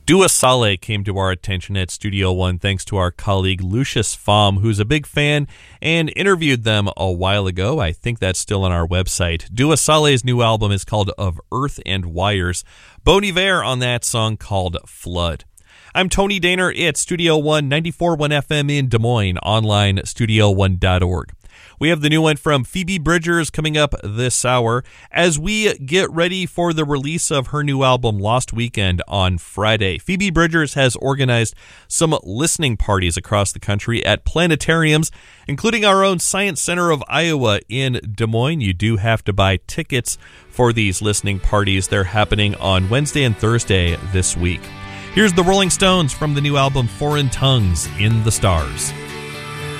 Dua Saleh came to our attention at Studio One thanks to our colleague Lucius Pham, who's a big fan and interviewed them a while ago. I think that's still on our website. Dua Saleh's new album is called Of Earth and Wires. Bon Iver on that song called Flood. I'm Tony Daner. It's Studio One, 94.1 FM in Des Moines, online studio1.org. We have the new one from Phoebe Bridgers coming up this hour as we get ready for the release of her new album Lost Weekend on Friday. Phoebe Bridgers has organized some listening parties across the country at planetariums, including our own Science Center of Iowa in Des Moines. You do have to buy tickets for these listening parties. They're happening on Wednesday and Thursday this week. Here's the Rolling Stones from the new album Foreign Tongues in the Stars.